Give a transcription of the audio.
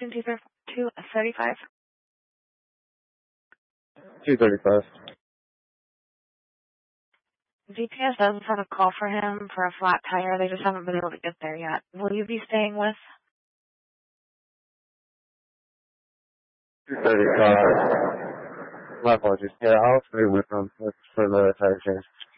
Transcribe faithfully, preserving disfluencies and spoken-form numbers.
two thirty-five. two thirty-five. G P S does have a call for him for a flat tire. They just haven't been able to get there yet. Will you be staying with? two thirty-five. My apologies. Yeah, I'll stay with them for the tire change.